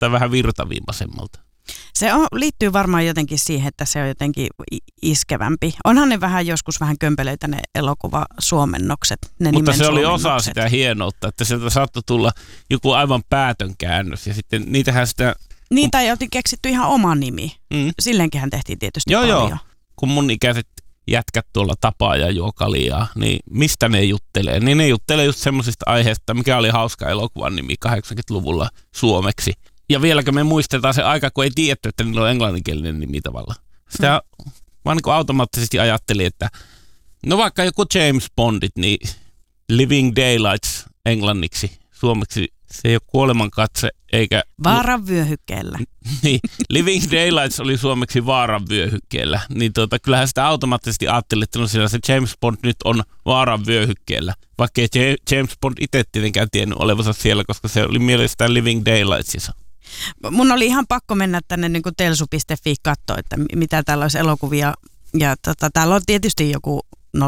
näyttää vähän virtaviivaisemmalta. Liittyy varmaan jotenkin siihen, että se on jotenkin iskevämpi. Onhan ne joskus vähän kömpelöitä ne elokuvasuomennokset, ne mutta se oli nimensuomennokset. osa sitä hienoutta, että sieltä saattoi tulla joku aivan päätön käännös. Ja sitten niitähän sitä... Niin, tai oltiin keksitty ihan oma nimi. Silleenkinhän tehtiin tietysti paljon. Joo. Kun mun ikäiset jätkät tuolla tapaa ja juo kaljaa, niin mistä ne juttelee? Niin ne juttelee just semmoisista aiheista, mikä oli hauska elokuvan nimi 80-luvulla suomeksi. Ja vieläkö me muistetaan se aika, kun ei tiedetty, että niillä on englanninkielinen nimi tavalla. Sitä vaan niin kuin automaattisesti ajattelin, että no vaikka joku James Bondit, niin Living Daylights englanniksi, suomeksi se ei ole kuolemankatse eikä... Vaaran vyöhykkeellä. Niin, Living Daylights oli suomeksi vaaran vyöhykkeellä. Niin kyllähän sitä automaattisesti ajattelin, että no siellä se James Bond nyt on vaaran vyöhykkeellä. Vaikka ei James Bond itse tietenkään tiennyt olevansa siellä, koska se oli mielestään Living Daylightsissa. Mun oli ihan pakko mennä tänne niin kuin telsu.fi katsoa, että mitä täällä olisi elokuvia. Ja täällä on tietysti joku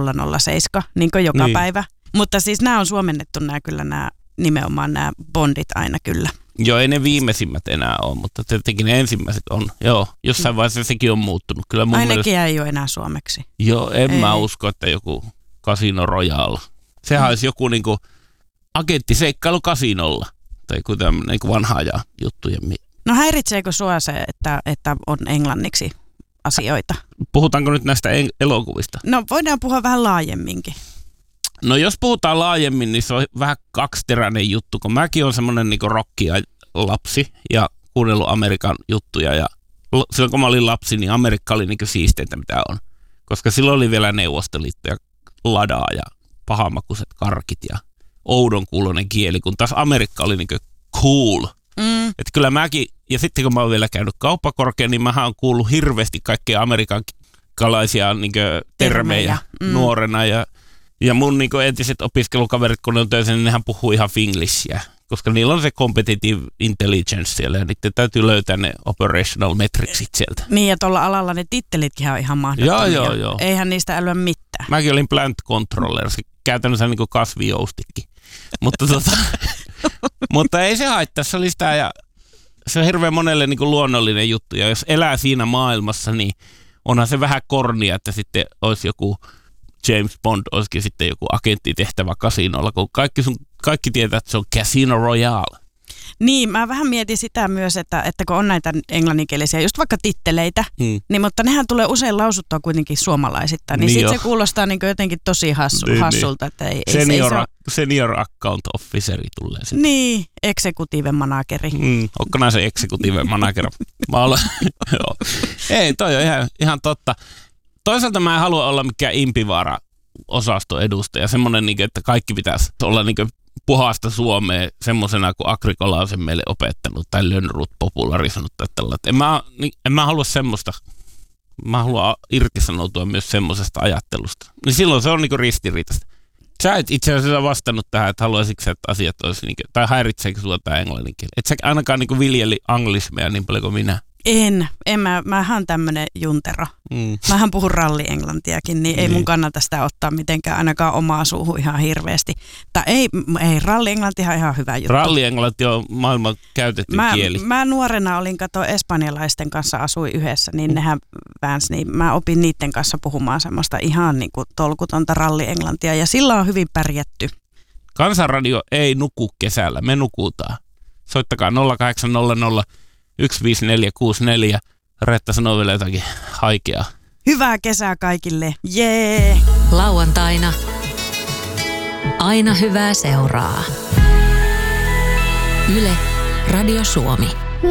007, niin kuin joka päivä. Mutta siis nämä on suomennettu nimenomaan nämä Bondit aina kyllä. Joo, ei ne viimeisimmät enää ole, mutta tietenkin ne ensimmäiset on. Joo, jossain vaiheessa sekin on muuttunut. Kyllä mun ainakin ei ole enää suomeksi. Joo, mä usko, että joku Casino Royale. Sehän olisi joku niinku agenttiseikkailu kasinolla. Tai kuten niinku vanhaa ja juttuja. No häiritseekö sua se, että on englanniksi asioita? Puhutaanko nyt näistä elokuvista? No voidaan puhua vähän laajemminkin. No jos puhutaan laajemmin, niin se on vähän kaksiteräinen juttu, kun mäkin olen semmoinen niinku rockia-lapsi ja kuunnellut Amerikan juttuja. Ja silloin kun mä olin lapsi, niin Amerikka oli niinku siisteintä mitä on. Koska silloin oli vielä Neuvostoliitto ja ladaa ja pahamakuiset karkit ja oudon kuuloinen kieli, kun taas Amerikka oli niinku cool. Että kyllä mäkin, ja sitten kun mä oon vielä käynyt kauppakorkean, niin mähän on kuullut hirveästi kaikkea amerikkalaisia niinku termejä nuorena. Ja mun niinku entiset opiskelukaverit, kun ne on töissä, niin nehän puhuu ihan finglishia, koska niillä on se competitive intelligence siellä, ja niiden täytyy löytää ne operational metricsit sieltä. Niin, ja tuolla alalla ne tittelitkin on ihan mahdottomia. Joo. Eihän niistä älyä mitään. Mäkin olin plant controller, se käytännössä niin kuin kasvijoustikin. Mutta ei se haittaa, se oli sitä, ja se on hirveän monelle niin kuin luonnollinen juttu, ja jos elää siinä maailmassa, niin onhan se vähän kornia, että sitten olisi joku James Bond, olisikin sitten joku agenttitehtävä kasinolla, kun kaikki tietää, että se on Casino Royale. Niin, mä vähän mietin sitä myös, että kun on näitä englanninkielisiä, just vaikka titteleitä, niin, mutta nehän tulee usein lausuttua kuitenkin suomalaisittain, niin sitten se kuulostaa niin jotenkin tosi hassulta. Että senior account officeri tulee sitten. Niin, executive manageri. Onko näin se executive manager? Joo. Ei, toi on ihan totta. Toisaalta mä en halua olla mikään impivaara-osaston edustaja, semmoinen, että kaikki pitäisi olla puhasta Suomea semmoisena, kuin Agrikola on sen meille opettanut tai Lönnrot popularisoinut. En mä halua semmoista. Mä haluan irtisanoutua myös semmoisesta ajattelusta. Niin silloin se on ristiriitaista. Sä et itse asiassa vastannut tähän, että haluaisitko, että asiat olisi, tai häiritseekö sulla tämä englannin kieli? Et sä ainakaan viljeli anglismeja niin paljon kuin minä. Mähän on tämmönen juntero. Mähän puhun rallienglantiakin, niin ei mun kannata sitä ottaa mitenkään ainakaan omaa suuhun ihan hirveästi. Tai ei rallienglantihan ihan hyvä juttu. Rallienglanti on maailman käytetty kieli. Mä nuorena olin, espanjalaisten kanssa asuin yhdessä, niin nehän väänsi, niin mä opin niiden kanssa puhumaan semmoista ihan tolkutonta rallienglantia, ja sillä on hyvin pärjätty. Kansanradio ei nuku kesällä, me nukutaan. Soittakaa 0800 15464. Reetta sanoo vielä jotakin haikeaa. Hyvää kesää kaikille. Jee! Lauantaina. Aina hyvää seuraa. Yle, Radio Suomi.